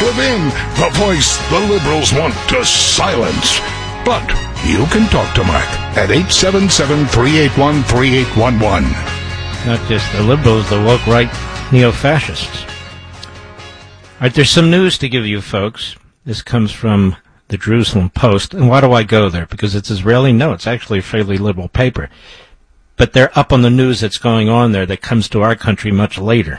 Levin, the voice the liberals want to silence. But you can talk to Mark at 877-381-3811. Not just the liberals, the woke right neo-fascists. All right, there's some news to give you, folks. This comes from the Jerusalem Post. And why do I go there? Because it's Israeli? No, it's actually a fairly liberal paper. But they're up on the news that's going on there that comes to our country much later.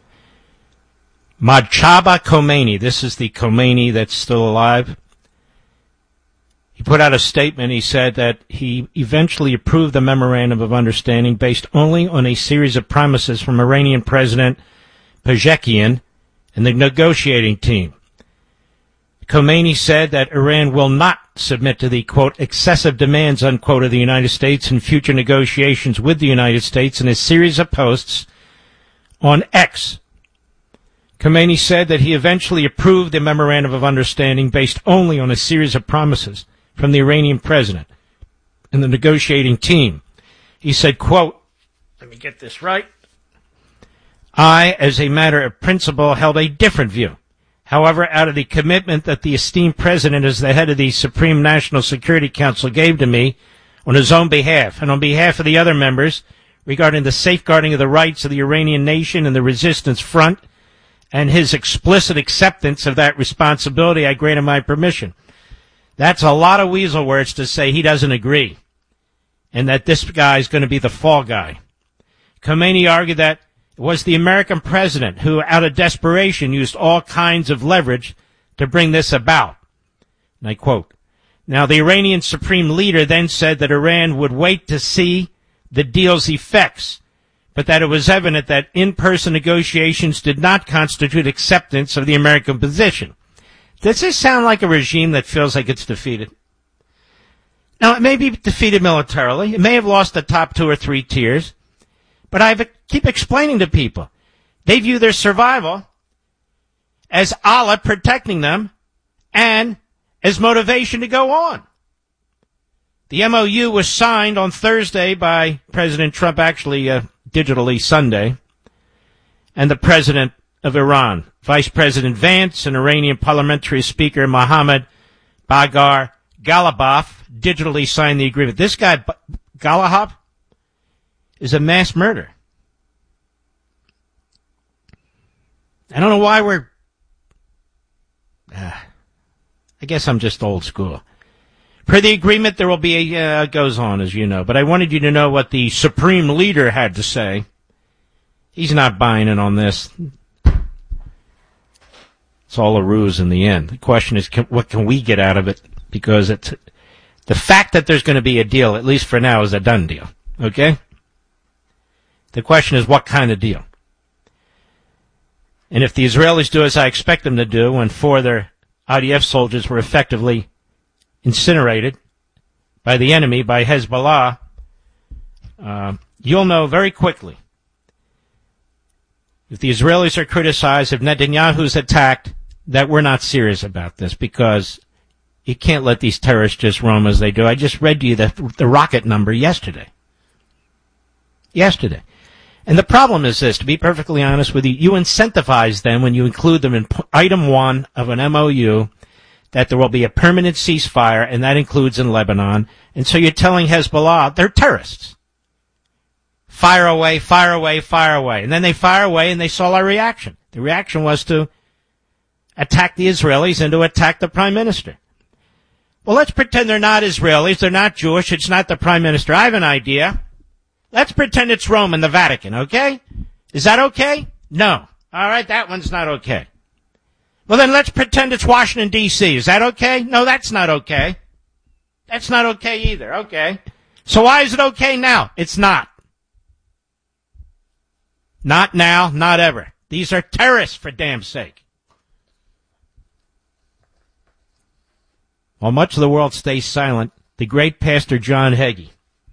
Mojtaba Khomeini, this is the Khomeini that's still alive. He put out a statement. He said that he eventually approved the memorandum of understanding based only on a series of promises from Iranian President Pezeshkian and the negotiating team. Khomeini said that Iran will not submit to the, quote, excessive demands, unquote, of the United States in future negotiations with the United States in a series of posts on X. Khomeini said that he eventually approved the memorandum of understanding based only on a series of promises from the Iranian president and the negotiating team. He said, quote, let me get this right. I, as a matter of principle, held a different view. However, out of the commitment that the esteemed president as the head of the Supreme National Security Council gave to me on his own behalf and on behalf of the other members regarding the safeguarding of the rights of the Iranian nation and the resistance front, and his explicit acceptance of that responsibility, I granted my permission. That's a lot of weasel words to say he doesn't agree, and that this guy is going to be the fall guy. Khomeini argued that it was the American president who, out of desperation, used all kinds of leverage to bring this about. And I quote, now the Iranian supreme leader then said that Iran would wait to see the deal's effects, but that it was evident that in-person negotiations did not constitute acceptance of the American position. Does this sound like a regime that feels like it's defeated? Now, it may be defeated militarily. It may have lost the top 2 or 3 tiers. But I keep explaining to people, they view their survival as Allah protecting them and as motivation to go on. The MOU was signed on Thursday by President Trump, actually digitally Sunday, and the president of Iran, Vice President Vance, and Iranian Parliamentary Speaker Mohammad Baghar Ghalibaf digitally signed the agreement. This guy, Ghalibaf, is a mass murderer. I don't know why we're... I guess I'm just old school. Per the agreement, there will be a... it goes on, as you know. But I wanted you to know what the supreme leader had to say. He's not buying in on this. It's all a ruse in the end. The question is, what can we get out of it? Because it's... the fact that there's going to be a deal, at least for now, is a done deal. Okay? The question is, what kind of deal? And if the Israelis do as I expect them to do, when 4 of their IDF soldiers were effectively incinerated by the enemy, by Hezbollah, you'll know very quickly. If the Israelis are criticized, if Netanyahu's attacked, that we're not serious about this, because you can't let these terrorists just roam as they do. I just read to you the rocket number yesterday. And the problem is this, to be perfectly honest with you, you incentivize them when you include them in item 1 of an MOU that there will be a permanent ceasefire, and that includes in Lebanon. And so you're telling Hezbollah they're terrorists. Fire away, fire away, fire away. And then they fire away, and they saw our reaction. The reaction was to attack the Israelis and to attack the prime minister. Well, let's pretend they're not Israelis, they're not Jewish, it's not the prime minister. I have an idea. Let's pretend it's Rome and the Vatican, okay? Is that okay? No. All right, that one's not okay. Well, then let's pretend it's Washington, D.C. Is that okay? No, that's not okay. That's not okay either. Okay. So why is it okay now? It's not. Not now, not ever. These are terrorists, for damn sake. While much of the world stays silent, the great Pastor John Hagee,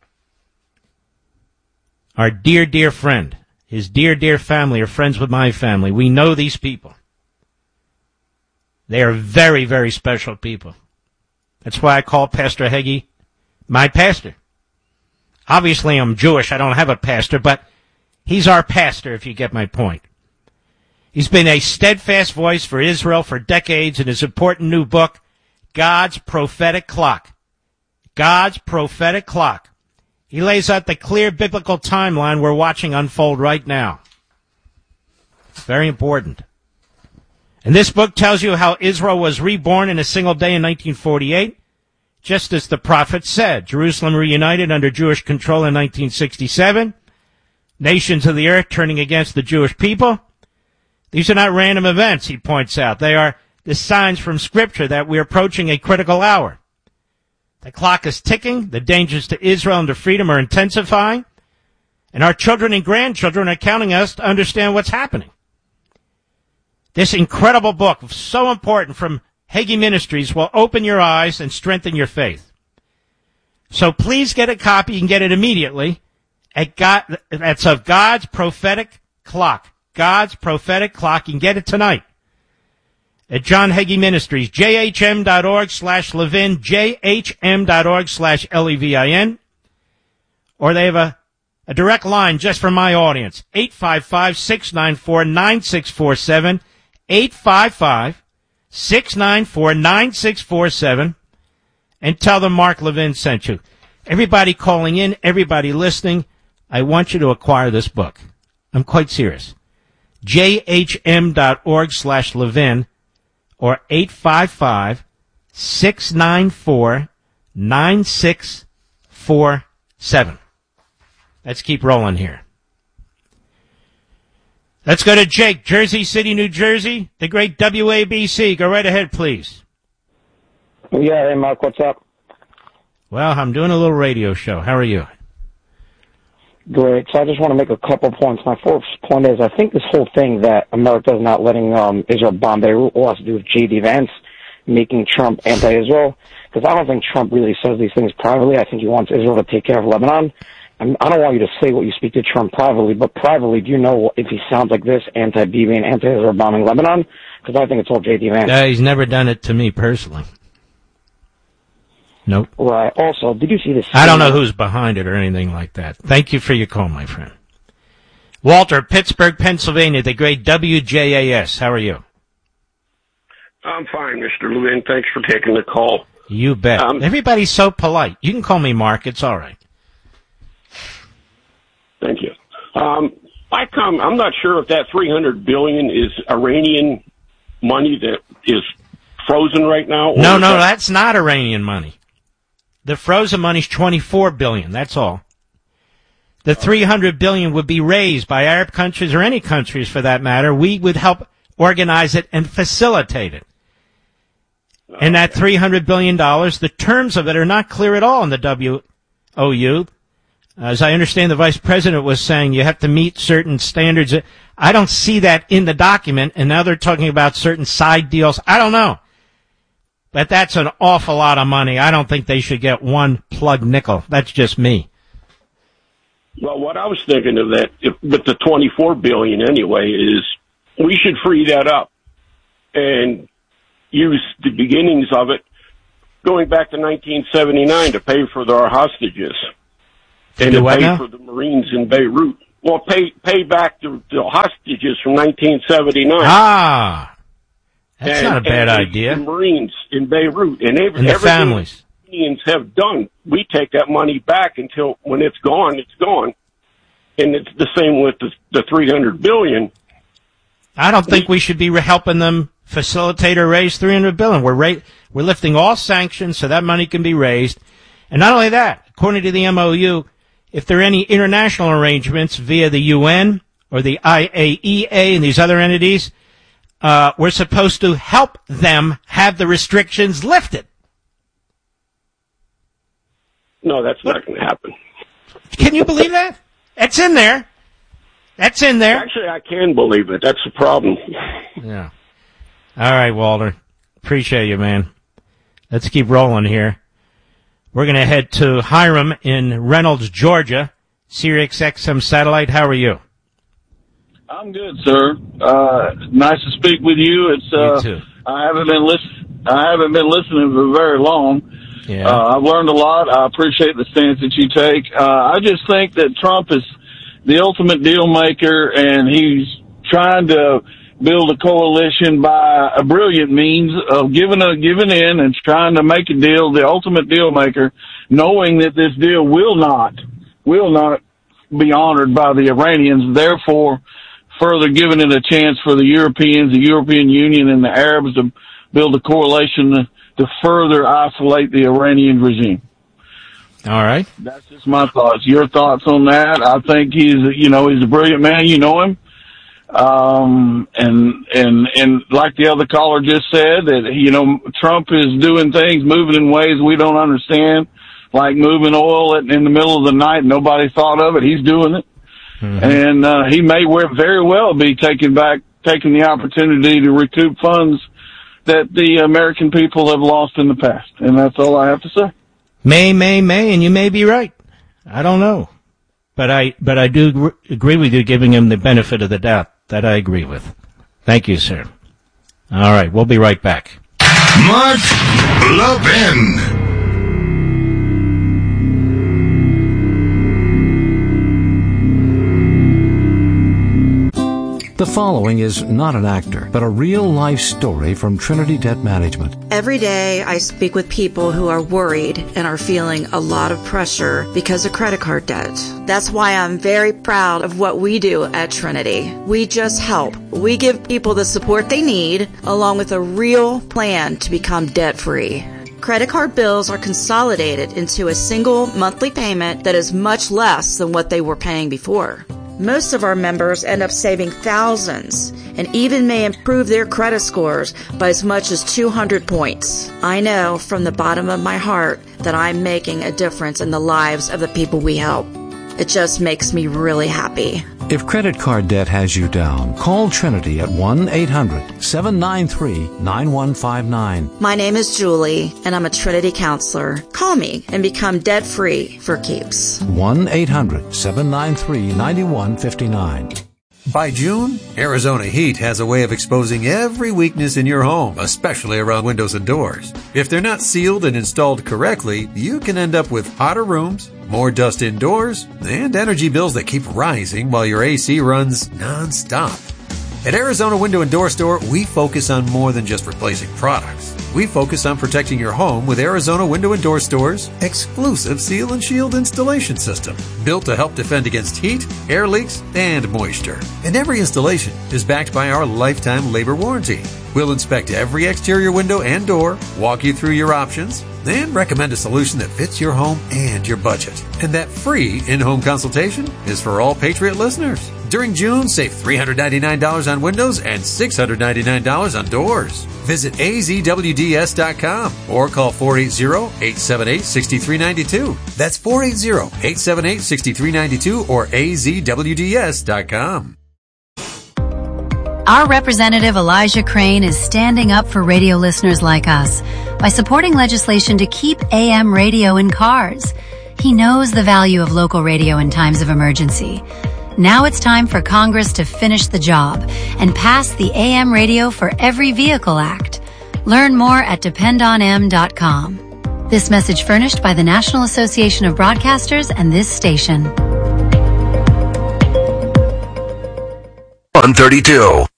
our dear, dear friend, his dear, dear family are friends with my family. We know these people. They are very, very special people. That's why I call Pastor Hagee my pastor. Obviously, I'm Jewish. I don't have a pastor, but he's our pastor, if you get my point. He's been a steadfast voice for Israel for decades in his important new book, God's Prophetic Clock. God's Prophetic Clock. He lays out the clear biblical timeline we're watching unfold right now. Very important. And this book tells you how Israel was reborn in a single day in 1948, just as the prophet said. Jerusalem reunited under Jewish control in 1967. Nations of the earth turning against the Jewish people. These are not random events, he points out. They are the signs from Scripture that we're approaching a critical hour. The clock is ticking. The dangers to Israel and to freedom are intensifying. And our children and grandchildren are counting us to understand what's happening. This incredible book, so important from Hagee Ministries, will open your eyes and strengthen your faith. So please get a copy. You can get it immediately. That's of God's Prophetic Clock. God's Prophetic Clock. You can get it tonight at John Hagee Ministries, jhm.org/Levin, jhm.org/Levin. Or they have a direct line just for my audience, 855-694-9647, 855-694-9647, and tell them Mark Levin sent you. Everybody calling in, everybody listening, I want you to acquire this book. I'm quite serious. jhm.org/Levin or 855-694-9647. Let's keep rolling here. Let's go to Jake, Jersey City, New Jersey, the great WABC. Go right ahead, please. Yeah, hey, Mark, what's up? Well, I'm doing a little radio show. How are you? Great. So I just want to make a couple points. My first point is I think this whole thing that America is not letting Israel bomb Beirut all has to do with J.D. Vance making Trump anti-Israel, because I don't think Trump really says these things privately. I think he wants Israel to take care of Lebanon. And I don't want you to say what you speak to Trump privately, but privately, do you know if he sounds like this, anti-Bibi and anti-Israel bombing Lebanon? Because I think it's all J.D. Vance. He's never done it to me personally. Nope. Right. Also, did you see this? I don't know who's behind it or anything like that. Thank you for your call, my friend. Walter, Pittsburgh, Pennsylvania, the great WJAS. How are you? I'm fine, Mr. Levin. Thanks for taking the call. You bet. Everybody's so polite. You can call me Mark. It's all right. Thank you. I'm not sure if that $300 billion is Iranian money that is frozen right now. No, that's not Iranian money. The frozen money's $24 billion. That's all. The $300 billion would be raised by Arab countries or any countries for that matter. We would help organize it and facilitate it. Okay. And that $300 billion, the terms of it are not clear at all in the WOU. As I understand, the vice president was saying you have to meet certain standards. I don't see that in the document, and now they're talking about certain side deals. I don't know. But that's an awful lot of money. I don't think they should get one plug nickel. That's just me. Well, what I was thinking of that, with the $24 billion anyway, is we should free that up and use the beginnings of it going back to 1979 to pay for our hostages and to pay for the Marines in Beirut. Well, pay back the hostages from 1979. Ah. That's not a bad idea. The Marines in Beirut and the families. The Iranians have done. We take that money back until when it's gone, it's gone. And it's the same with the $300 billion. I don't think we should be helping them facilitate or raise $300 billion. We're lifting all sanctions so that money can be raised. And not only that, according to the MOU, if there are any international arrangements via the UN or the IAEA and these other entities, we're supposed to help them have the restrictions lifted. No, that's not going to happen. Can you believe that? That's in there. That's in there. Actually, I can believe it. That's the problem. Yeah. All right, Walter. Appreciate you, man. Let's keep rolling here. We're going to head to Hiram in Reynolds, Georgia. Sirius XM satellite. How are you? I'm good, sir. Nice to speak with you. It's you too. I haven't been listening for very long. Yeah. I've learned a lot. I appreciate the stance that you take. I just think that Trump is the ultimate deal maker, and he's trying to build a coalition by a brilliant means of giving in and trying to make a deal, the ultimate deal maker, knowing that this deal will not be honored by the Iranians, therefore further giving it a chance for the Europeans, the European Union, and the Arabs to build a coalition to further isolate the Iranian regime. All right. That's just my thoughts. Your thoughts on that? I think he's a brilliant man. You know him. And like the other caller just said, that, Trump is doing things, moving in ways we don't understand, like moving oil in the middle of the night. Nobody thought of it. He's doing it. Mm-hmm. And he may very well be taking the opportunity to recoup funds that the American people have lost in the past. And that's all I have to say. May, and you may be right. I don't know. But I do agree with you giving him the benefit of the doubt. That I agree with. Thank you, sir. All right, we'll be right back. Mark Levin. The following is not an actor, but a real-life story from Trinity Debt Management. Every day I speak with people who are worried and are feeling a lot of pressure because of credit card debt. That's why I'm very proud of what we do at Trinity. We just help. We give people the support they need, along with a real plan to become debt-free. Credit card bills are consolidated into a single monthly payment that is much less than what they were paying before. Most of our members end up saving thousands and even may improve their credit scores by as much as 200 points. I know from the bottom of my heart that I'm making a difference in the lives of the people we help. It just makes me really happy. If credit card debt has you down, call Trinity at 1-800-793-9159. My name is Julie, and I'm a Trinity counselor. Call me and become debt-free for keeps. 1-800-793-9159. By June, Arizona Heat has a way of exposing every weakness in your home, especially around windows and doors. If they're not sealed and installed correctly, you can end up with hotter rooms, more dust indoors, and energy bills that keep rising while your AC runs non-stop. At Arizona Window and Door Store, we focus on more than just replacing products. We focus on protecting your home with Arizona Window and Door Store's exclusive Seal and Shield installation system, built to help defend against heat, air leaks, and moisture. And every installation is backed by our lifetime labor warranty. We'll inspect every exterior window and door, walk you through your options, and recommend a solution that fits your home and your budget. And that free in-home consultation is for all Patriot listeners. During June, save $399 on windows and $699 on doors. Visit azwds.com or call 480-878-6392. That's 480-878-6392 or azwds.com. Our representative Elijah Crane is standing up for radio listeners like us by supporting legislation to keep AM radio in cars. He knows the value of local radio in times of emergency. Now it's time for Congress to finish the job and pass the AM Radio for Every Vehicle Act. Learn more at dependonm.com. This message furnished by the National Association of Broadcasters and this station. 132.